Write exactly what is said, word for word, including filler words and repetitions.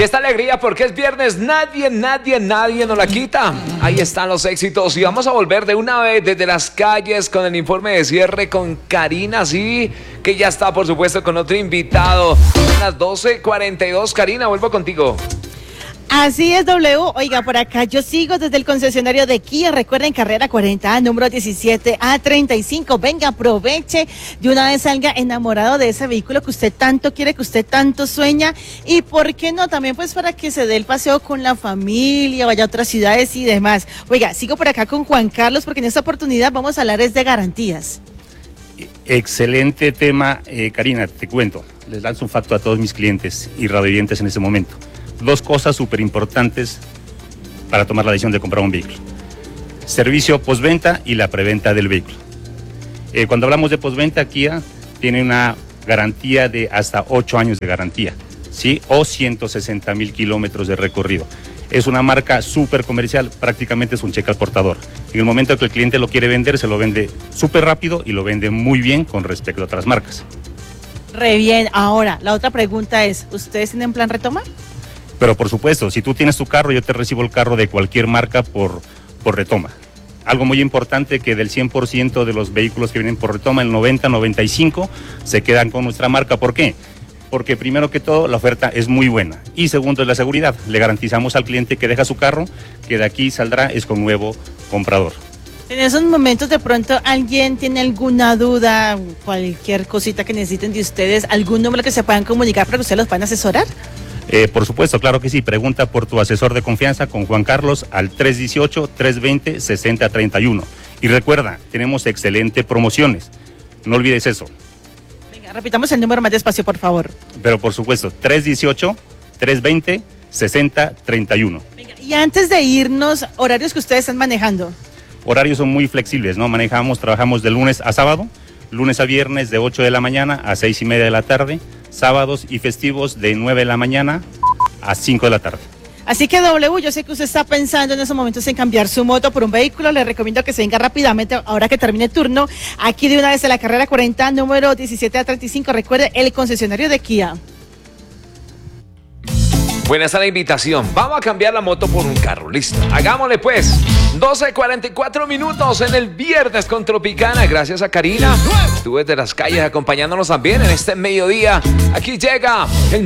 esta alegría porque es viernes, nadie, nadie, nadie nos la quita. Ahí están los éxitos y vamos a volver de una vez desde las calles con el informe de cierre con Karina, sí, que ya está por supuesto con otro invitado. A las doce cuarenta y dos, Karina, vuelvo contigo. Así es, W. Oiga, por acá yo sigo desde el concesionario de Kia. Recuerden, carrera cuarenta, número diecisiete A treinta y cinco. Venga, aproveche. De una vez salga enamorado de ese vehículo que usted tanto quiere, que usted tanto sueña. Y por qué no, también pues para que se dé el paseo con la familia, vaya a otras ciudades y demás. Oiga, sigo por acá con Juan Carlos porque en esta oportunidad vamos a hablar es de garantías. Excelente tema, eh, Karina, te cuento. Les lanzo un facto a todos mis clientes y radioyentes en este momento. Dos cosas súper importantes para tomar la decisión de comprar un vehículo: servicio postventa y la preventa del vehículo. Eh, cuando hablamos de postventa, Kia tiene una garantía de hasta ocho años de garantía, ¿sí? O ciento sesenta mil kilómetros de recorrido. Es una marca súper comercial, prácticamente es un cheque al portador. En el momento que el cliente lo quiere vender, se lo vende súper rápido y lo vende muy bien con respecto a otras marcas. Re bien. Ahora, la otra pregunta es, ¿ustedes tienen plan retoma? Pero por supuesto, si tú tienes tu carro, yo te recibo el carro de cualquier marca por, por retoma. Algo muy importante, que del cien por ciento de los vehículos que vienen por retoma, el noventa, noventa y cinco se quedan con nuestra marca. ¿Por qué? Porque primero que todo la oferta es muy buena y segundo es la seguridad. Le garantizamos al cliente que deja su carro, que de aquí saldrá es con nuevo comprador. En esos momentos de pronto alguien tiene alguna duda, cualquier cosita que necesiten de ustedes, algún número que se puedan comunicar para que ustedes los puedan asesorar. Eh, por supuesto, claro que sí. Pregunta por tu asesor de confianza con Juan Carlos al tres dieciocho, tres veinte, sesenta treinta y uno. Y recuerda, tenemos excelentes promociones. No olvides eso. Venga, repitamos el número más despacio, por favor. Pero por supuesto, tres dieciocho, tres veinte, sesenta treinta y uno. Venga, y antes de irnos, horarios que ustedes están manejando. Horarios son muy flexibles, ¿no? Manejamos, trabajamos de lunes a sábado, lunes a viernes de ocho de la mañana a seis y media de la tarde, sábados y festivos de nueve de la mañana a cinco de la tarde. Así que W, yo sé que usted está pensando en esos momentos en cambiar su moto por un vehículo, le recomiendo que se venga rápidamente ahora que termine el turno, aquí de una vez en la carrera cuarenta, número diecisiete A treinta y cinco, recuerde, el concesionario de Kia. Buena está la invitación. Vamos a cambiar la moto por un carro. Listo. Hagámosle pues. doce cuarenta y cuatro minutos en el viernes con Tropicana. Gracias a Karina. Tú desde las calles acompañándonos también en este mediodía. Aquí llega el